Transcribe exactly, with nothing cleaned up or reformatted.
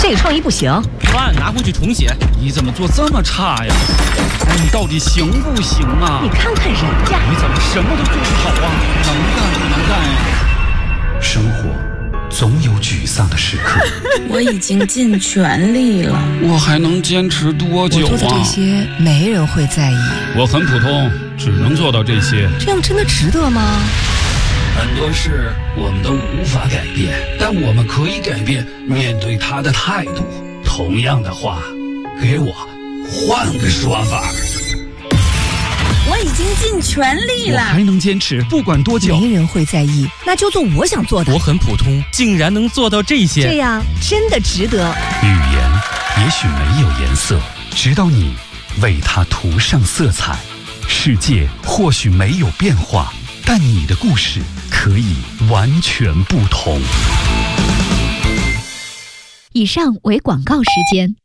这个创意不行， 饭拿回去重写。 你怎么做这么差呀？哎，你到底行不行啊？ 你看看人家， 你怎么什么都做不好啊？能干不能干呀？ 生活总有沮丧的时刻。 我已经尽全力了， 我还能坚持多久啊？ 我做的这些没人会在意。 我很普通，只能做到这些。 这样真的值得吗？ 很多事我们都无法改变，但我们可以改变面对它的态度。同样的话，给我换个说法。 我已经尽全力了， 我还能坚持，不管多久。 没人会在意，那就做我想做的。 我很普通，竟然能做到这些， 这样真的值得。 语言也许没有颜色，直到你为它涂上色彩。世界或许没有变化，但你的故事可以完全不同。 以上为广告时间。